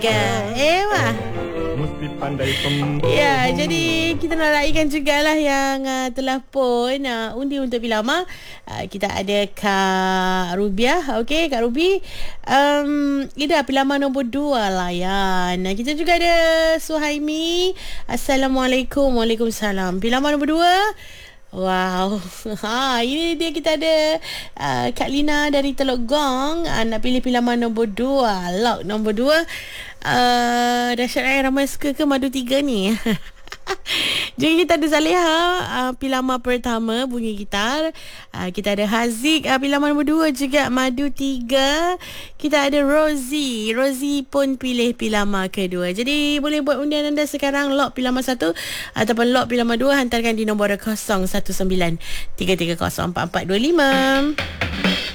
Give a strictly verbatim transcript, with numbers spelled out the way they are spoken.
tiga. Eh, wah. Mesti pandai pembohong. Ya, jadi kita nak raikan jugalah yang uh, telah pun uh, undi untuk Pilama. Uh, kita ada Kak Rubiah. Okey, Kak Ruby. Um, Ida, Pilama nombor dua layan. Kita juga ada Suhaimi. Assalamualaikum. Waalaikumsalam. Pilama nombor dua. Wow. Ha, ini dia kita ada uh, Kak Lina dari Teluk Gong. Uh, nak pilih Pilama nombor dua. Lock nombor dua. Uh, dahsyat eh, ramai suka ke madu tiga ni. Jadi kita ada Zaleha, uh, Pilama pertama bunyi gitar. uh, Kita ada Haziq, uh, Pilama nombor dua juga madu tiga. Kita ada Rosie. Rosie pun pilih Pilama kedua. Jadi boleh buat undian anda sekarang. Lock Pilama satu ataupun lock Pilama dua. Hantarkan di nombor kosong satu sembilan tiga tiga kosong empat empat dua lima.